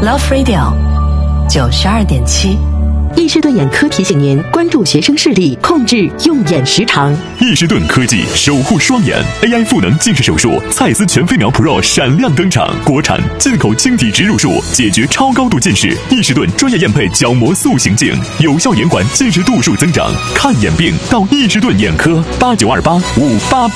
Love Radio 92.7。 易士顿眼科提醒您关注学生视力，控制用眼时长。 易士顿科技守护双眼 AI 赋能近视手术，蔡司全飞秒 Pro 闪亮登场，国产进口晶体植入术，解决超高度近视。易士顿专业验配角膜塑形镜，有效延缓近视度数增长。看眼病到易士顿眼科，89285888。